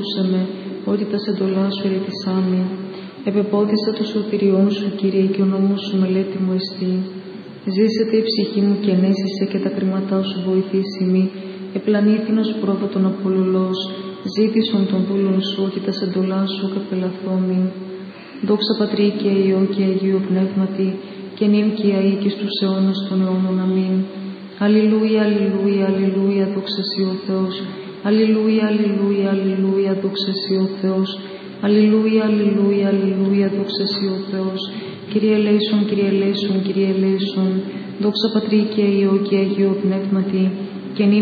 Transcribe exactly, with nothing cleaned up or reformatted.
με, ότι τα σεντολά σου ερετησάμι. Επεπόδησα το σωτηριόν σου, Κύριε, και ο νόμος σου μελέτη μου εστί. Ζήσεται η ψυχή μου και ενέσισε και τα κρίματά σου βοηθήσει μη. Επλανήθηνος πρόβατον απολουλός, ζήτησον των δούλων σου, ότι τα σεντολά σου καπελαθόμη. Δόξα Πατρί και Υιό και Αγίου Πνεύματι, και νυν και αεί και στους αιώνας των αιώνων. Αμήν. Αλληλούια, αλληλούια, αλληλούια, δόξα σοι ο Θεός. Αλληλούια, αλληλούια, αλληλούια, δόξα σοι ο Θεός. Αλληλούια, αλληλούια, αλληλούια, δόξα σοι ο Θεός. Κύριε ελέησον, Κύριε ελέησον, Κύριε ελέησον. Δόξα Πατρί και Υιό και Αγίου Πνεύματι, και νυν